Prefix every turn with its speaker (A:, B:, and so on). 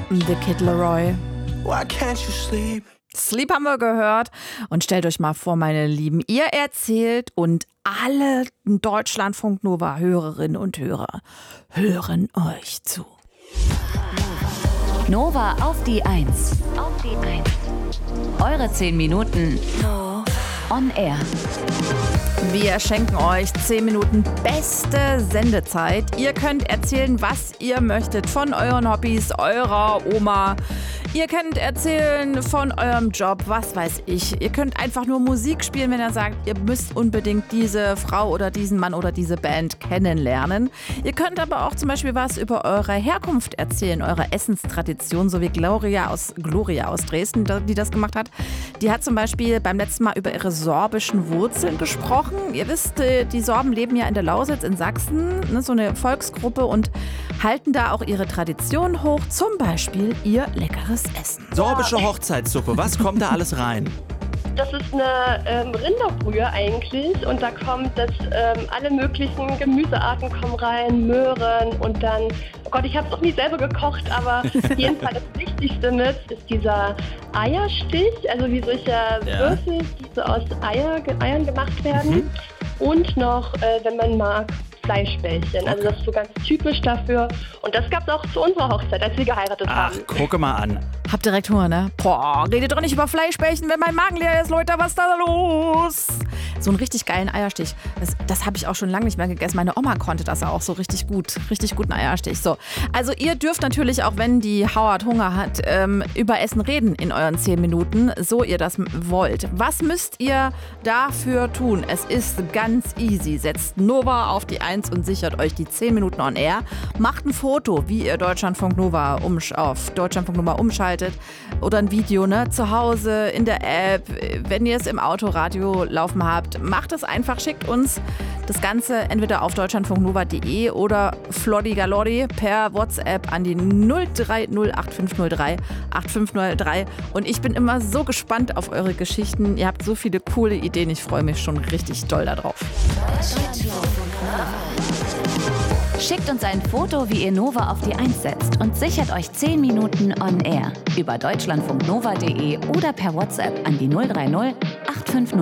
A: The Kid Laroi.
B: Why can't you sleep?
A: Sleep haben wir gehört. Und stellt euch mal vor, meine Lieben, ihr erzählt und alle Deutschlandfunk Nova Hörerinnen und Hörer hören euch zu.
C: Nova auf die 1. Eure 10 Minuten on air.
A: Wir schenken euch 10 Minuten beste Sendezeit. Ihr könnt erzählen, was ihr möchtet von euren Hobbys, eurer Oma. Ihr könnt erzählen von eurem Job, was weiß ich. Ihr könnt einfach nur Musik spielen, wenn ihr sagt, ihr müsst unbedingt diese Frau oder diesen Mann oder diese Band kennenlernen. Ihr könnt aber auch zum Beispiel was über eure Herkunft erzählen, eure Essenstradition, so wie Gloria aus Dresden, die das gemacht hat. Die hat zum Beispiel beim letzten Mal über ihre sorbischen Wurzeln gesprochen. Ihr wisst, die Sorben leben ja in der Lausitz in Sachsen, ne, so eine Volksgruppe, und halten da auch ihre Tradition hoch, zum Beispiel ihr leckeres Essen.
B: Sorbische Hochzeitssuppe, was kommt da alles rein?
D: Das ist eine Rinderbrühe eigentlich, und da kommt alle möglichen Gemüsearten kommen rein, Möhren, und dann, oh Gott, ich habe es noch nie selber gekocht, aber auf jeden Fall das Wichtigste mit ist dieser Eierstich, also wie solche Würfel, die so aus Eiern gemacht werden, und noch, wenn man mag, Fleischbällchen. Also das ist so ganz typisch dafür. Und das gab es auch zu unserer Hochzeit, als wir geheiratet haben.
B: Ach, gucke mal an.
A: Habt direkt Hunger, ne? Boah, redet doch nicht über Fleischbällchen, wenn mein Magen leer ist, Leute, was ist da los? So einen richtig geilen Eierstich. Das habe ich auch schon lange nicht mehr gegessen. Meine Oma konnte das auch so richtig guten Eierstich. So, also ihr dürft natürlich, auch wenn die Howard Hunger hat, über Essen reden in euren 10 Minuten, so ihr das wollt. Was müsst ihr dafür tun? Es ist ganz easy. Setzt Nova auf die 1 und sichert euch die 10 Minuten on air. Macht ein Foto, wie ihr Deutschlandfunk Nova auf Deutschlandfunk Nova umschaltet, oder ein Video, ne, zu Hause, in der App, wenn ihr es im Autoradio laufen habt. Macht es einfach, schickt uns das Ganze entweder auf deutschlandfunknova.de oder floddigaloddi per WhatsApp an die 0308503 und ich bin immer so gespannt auf eure Geschichten. Ihr habt so viele coole Ideen, ich freue mich schon richtig doll darauf.
C: Schickt uns ein Foto, wie ihr Nova auf die 1 setzt, und sichert euch 10 Minuten on air über deutschlandfunknova.de oder per WhatsApp an die 030 850